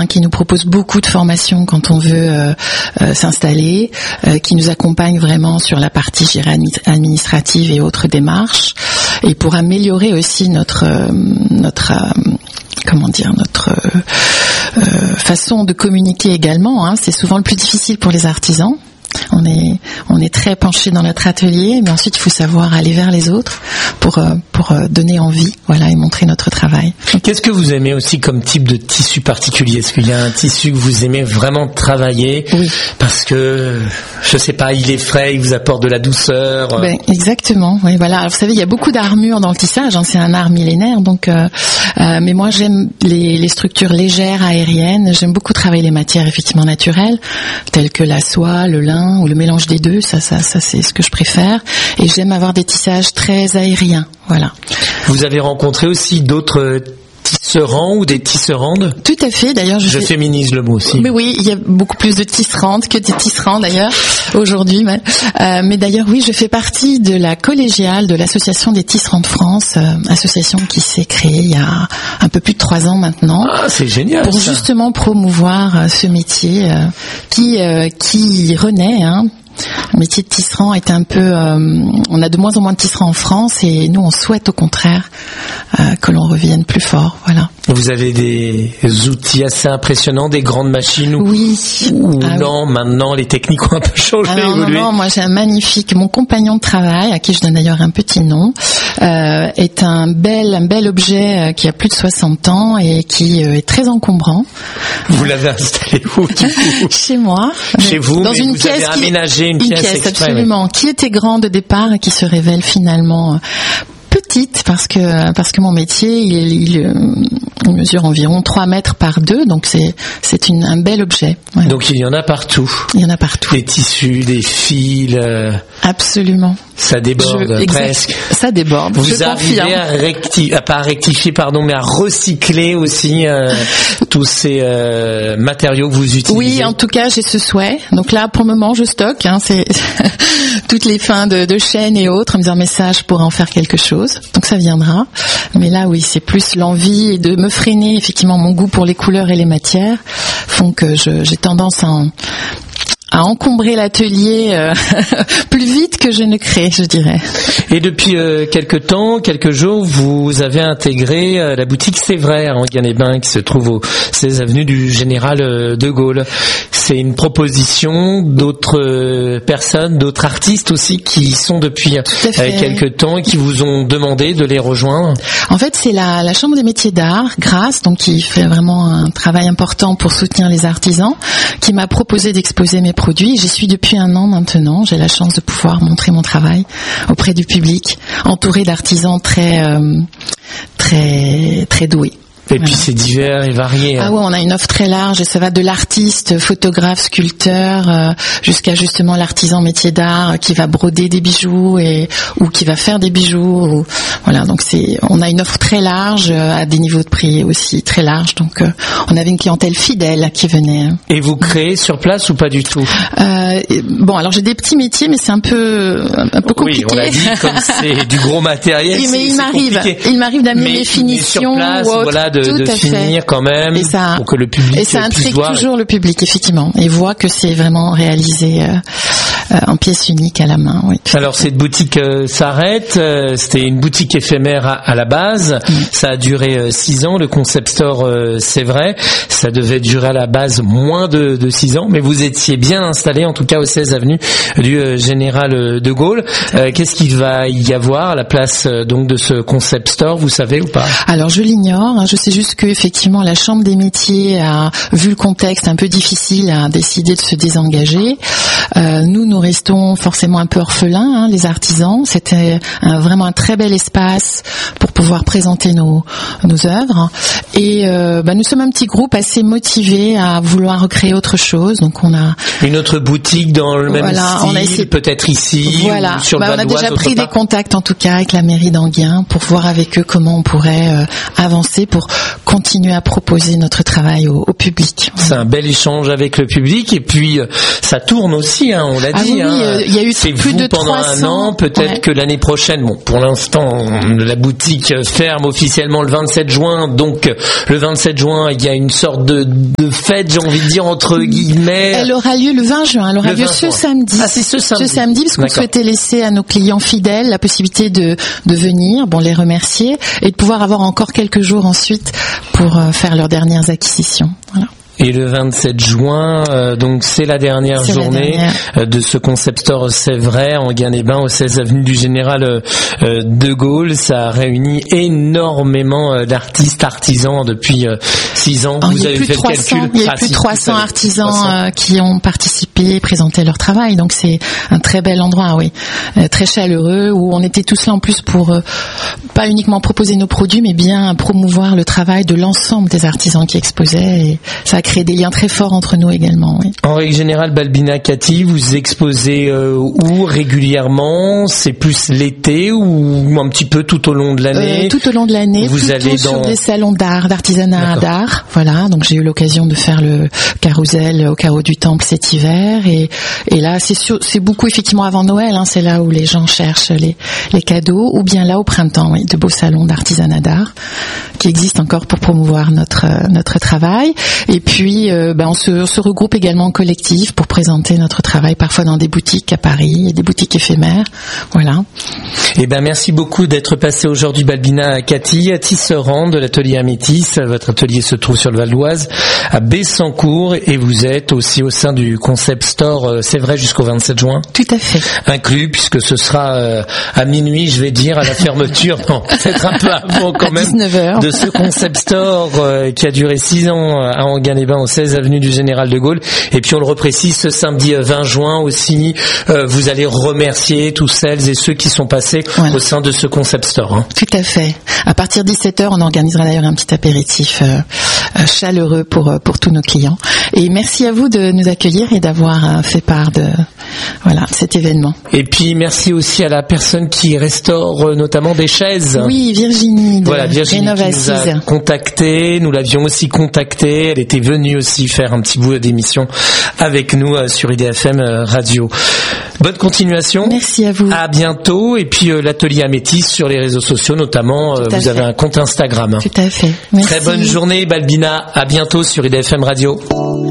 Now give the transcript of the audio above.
qui nous propose beaucoup de formations quand on veut s'installer, qui nous accompagne vraiment sur la partie administrative et autres démarches, et pour améliorer aussi notre façon de communiquer également. C'est souvent le plus difficile pour les artisans. On est très penché dans notre atelier, mais ensuite il faut savoir aller vers les autres pour donner envie, et montrer notre travail. Qu'est-ce que vous aimez aussi comme type de tissu particulier? Est-ce qu'il y a un tissu que vous aimez vraiment travailler? Oui. Parce que, je sais pas, il est frais, il vous apporte de la douceur. Exactement. Oui, voilà. Alors, vous savez, il y a beaucoup d'armure dans le tissage. C'est un art millénaire, donc. Mais moi, j'aime les structures légères, aériennes. J'aime beaucoup travailler les matières effectivement naturelles, telles que la soie, le lin ou le mélange des deux. Ça, c'est ce que je préfère. Et j'aime avoir des tissages très aériens. Voilà. Vous avez rencontré aussi d'autres tisserands ou des tisserandes? Tout à fait, d'ailleurs je féminise le mot aussi. Mais oui, il y a beaucoup plus de tisserandes que des tisserands d'ailleurs aujourd'hui. Mais d'ailleurs oui, je fais partie de la collégiale de l'association des tisserands de France, association qui s'est créée il y a un peu plus de 3 ans maintenant. Ah, c'est génial. Pour justement promouvoir ce métier qui renaît. Le métier de tisserand est un peu... on a de moins en moins de tisserands en France et nous, on souhaite au contraire que l'on revienne plus fort. Voilà. Vous avez des outils assez impressionnants, des grandes machines ou non, maintenant les techniques ont un peu changé, évolué. Non, moi j'ai un magnifique... Mon compagnon de travail, à qui je donne d'ailleurs un petit nom, est un bel objet qui a plus de 60 ans et qui est très encombrant. Vous l'avez installé où, du coup? Chez moi. Chez vous, dans une vous pièce avez aménagé une pièce exprès, absolument, qui était grande au départ et qui se révèle finalement petite parce que mon métier il mesure environ 3 mètres par 2, donc c'est un bel objet. Ouais. Donc il y en a partout. Il y en a partout. Des tissus, des fils. Absolument. Ça déborde presque. Ça déborde. Vous arrivez à rectifier, mais à recycler aussi tous ces matériaux que vous utilisez. Oui, en tout cas, j'ai ce souhait. Donc là, pour le moment, je stocke. C'est toutes les fins de chaînes et autres, en me disant mais ça, je pourrais en faire quelque chose. Donc ça viendra. Mais là, oui, c'est plus l'envie de me freiner. Effectivement, mon goût pour les couleurs et les matières font que j'ai tendance à encombrer l'atelier plus vite que je ne crée, je dirais. Et depuis quelques jours, vous avez intégré la boutique C'est Vrai à Enghien-les-Bains, qui se trouve au 16 avenue du Général de Gaulle. C'est une proposition d'autres personnes, d'autres artistes aussi, qui sont depuis quelques temps et qui vous ont demandé de les rejoindre. En fait, c'est la Chambre des métiers d'art, Grasse, donc qui fait vraiment un travail important pour soutenir les artisans, qui m'a proposé d'exposer mes produits. J'y suis depuis 1 an maintenant. J'ai la chance de pouvoir montrer mon travail auprès du public, entouré d'artisans très doués. Et puis c'est divers et varié. Ah ouais, on a une offre très large et ça va de l'artiste, photographe, sculpteur, jusqu'à justement l'artisan métier d'art qui va broder des bijoux ou qui va faire des bijoux. Voilà, donc on a une offre très large à des niveaux de prix aussi très larges. Donc on avait une clientèle fidèle qui venait. Et vous créez sur place ou pas du tout? Bon, alors j'ai des petits métiers, mais c'est un peu compliqué. Oui, on l'a dit, comme c'est du gros matériel. Oui, mais il m'arrive d'amener les finitions sur place, ou autre. De finir quand même pour que le public puisse voir. Et ça intrigue toujours le public, effectivement, et voit que c'est vraiment réalisé en pièces uniques à la main. Oui. Alors cette boutique s'arrête. C'était une boutique éphémère à la base. Ça a duré 6 ans. Le concept store, c'est vrai, ça devait durer à la base moins de 6 ans, mais vous étiez bien installé, en tout cas au 16 avenue du Général de Gaulle. Qu'est-ce qu'il va y avoir à la place donc de ce concept store, vous savez ou pas? Alors je l'ignore. Je sais juste que effectivement la Chambre des métiers a vu le contexte un peu difficile, a décidé de se désengager. Nous restons forcément un peu orphelins, les artisans. C'était vraiment un très bel espace pour pouvoir présenter nos œuvres. Et nous sommes un petit groupe assez motivé à vouloir recréer autre chose. Donc on a une autre boutique dans le même style, peut-être ici ou sur le Val d'Oise. On a déjà pris des contacts en tout cas avec la mairie d'Enghien pour voir avec eux comment on pourrait avancer pour continuer à proposer notre travail travail au public. C'est un bel échange avec le public et puis ça tourne aussi, hein, on l'a dit. Oui, il y a eu c'est plus vous de pendant 300. un an, peut-être que l'année prochaine. Bon, pour l'instant, la boutique ferme officiellement le 27 juin, donc le 27 juin, il y a une sorte de fête, j'ai envie de dire entre guillemets. Elle aura lieu le 20 juin. Elle aura lieu ce samedi. Ah, c'est ce samedi. Ce samedi, parce qu'on souhaitait laisser à nos clients fidèles la possibilité de venir, les remercier et de pouvoir avoir encore quelques jours ensuite pour faire leurs dernières acquisitions. Voilà. Et le 27 juin, donc c'est la dernière journée de ce concept store, c'est vrai, en Enghien-les-Bains, au 16 avenue du Général de Gaulle. Ça réunit énormément d'artistes, artisans depuis 6 ans. Vous avez fait le calcul. Il y a plus de 300 artisans qui ont participé, présenté leur travail. Donc c'est un très bel endroit, oui, très chaleureux, où on était tous là en plus pour pas uniquement proposer nos produits, mais bien promouvoir le travail de l'ensemble des artisans qui exposaient. Et ça a créé des liens très forts entre nous également. Oui. En règle générale, Balbina, Cathy, vous exposez où régulièrement? C'est plus l'été ou un petit peu tout au long de l'année? Tout au long de l'année. Vous allez sur des salons d'art, d'artisanat d'art. Voilà. Donc j'ai eu l'occasion de faire le carrousel au carreau du Temple cet hiver et là c'est beaucoup effectivement avant Noël. Hein, c'est là où les gens cherchent les cadeaux, ou bien là au printemps, oui, de beaux salons d'artisanat d'art qui existent encore pour promouvoir notre travail. Et puis on se regroupe également en collectif pour présenter notre travail, parfois dans des boutiques à Paris, des boutiques éphémères. Voilà. Eh ben merci beaucoup d'être passé aujourd'hui, Balbina, Cathy, tisserand de l'atelier Amétis. Votre atelier se trouve sur le Val d'Oise, à Bessancourt, et vous êtes aussi au sein du concept store, c'est vrai, jusqu'au 27 juin. Tout à fait. Inclus, puisque ce sera à minuit, je vais dire, à la fermeture, non, peut-être un peu avant quand même, 19h. de ce concept store qui a duré 6 ans à Enghien-les-Bains, au 16 avenue du Général de Gaulle. Et puis on le reprécise, ce samedi 20 juin aussi, vous allez remercier tous celles et ceux qui sont passés au sein de ce concept store. Hein. Tout à fait. À partir de 17h, on organisera d'ailleurs un petit apéritif chaleureux pour tous nos clients. Et merci à vous de nous accueillir et d'avoir fait part de cet événement. Et puis merci aussi à la personne qui restaure notamment des chaises. Oui, Virginie de Virginie Rénov' qui nous a contacté. Nous l'avions aussi contactée. Elle était venue aussi faire un petit bout d'émission avec nous sur IDFM Radio. Bonne continuation. Merci à vous. À bientôt. Et puis l'atelier Amétis sur les réseaux sociaux, notamment vous avez un compte Instagram. Tout à fait. Merci. Très bonne journée, Balbina. À bientôt sur IDFM Radio.